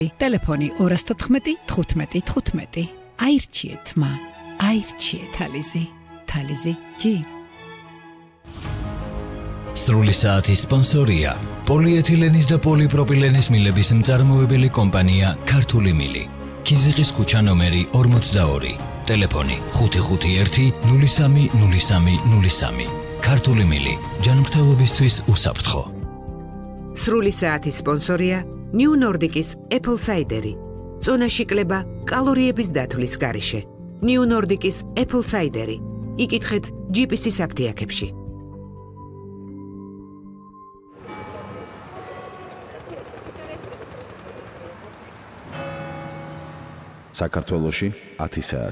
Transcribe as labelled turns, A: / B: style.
A: ტელეფონი 214 15 15. აირჩიეთ მა, აირჩიეთ თალიზი, თალიზი G.
B: სრული საათის სპონსორია პოლიეთილენის და პოლიპროპილენის მილების მწარმოებელი კომპანია ქართული მილი. ქიზიყის ქუჩა ნომერი 42. ტელეფონი 551 03 03 03. ქართული მილი ჯანმრთელობისთვის უსაფრთხო.
C: სრული საათის სპონსორია New Nordic-ის Apple Cider-ი. წონაში კლება კალორიების დათვლის გარეშე. New Nordic-ის Apple Cider-ი. იკითხეთ GPS-ის აფთიაქებში.
D: საქართველოში 10 საათი.